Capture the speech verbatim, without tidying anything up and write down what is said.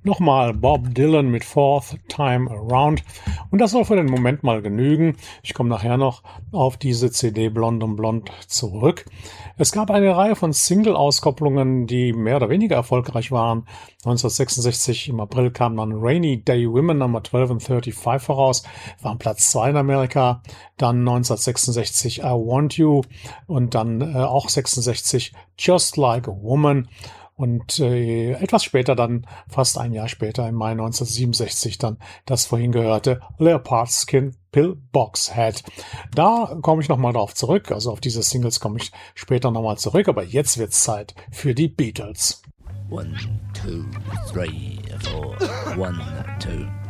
Nochmal Bob Dylan mit Fourth Time Around. Und das soll für den Moment mal genügen. Ich komme nachher noch auf diese C D Blond und Blond zurück. Es gab eine Reihe von Single-Auskopplungen, die mehr oder weniger erfolgreich waren. neunzehnhundertsechsundsechzig im April kam dann Rainy Day Women Nummer zwölf und fünfunddreißig heraus, war am Platz zwei in Amerika. Dann neunzehnhundertsechsundsechzig I Want You und dann äh, auch sechsundsechzig Just Like a Woman. Und äh, etwas später dann, fast ein Jahr später, im Mai neunzehnhundertsiebenundsechzig, dann das vorhin gehörte Leopard Skin Pill Box Head. Da komme ich nochmal drauf zurück, also auf diese Singles komme ich später nochmal zurück, aber jetzt wird's Zeit für die Beatles. One, two, three, four. One, two,